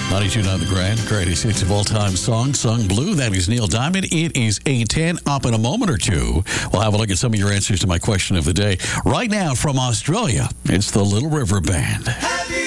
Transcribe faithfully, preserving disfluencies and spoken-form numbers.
ninety-two point nine The Grand, greatest hits of all-time songs, sung blue. That is Neil Diamond. It is eight ten. Up in a moment or two, we'll have a look at some of your answers to my question of the day. Right now from Australia, it's the Little River Band.